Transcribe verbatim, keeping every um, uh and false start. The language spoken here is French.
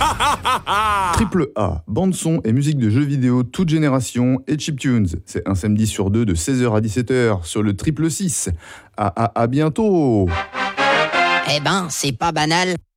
Triple A, bande-son et musique de jeux vidéo toute génération et chiptunes. C'est un samedi sur deux de seize heures à dix-sept heures sur le Triple six. À, à, à bientôt. Eh ben, c'est pas banal.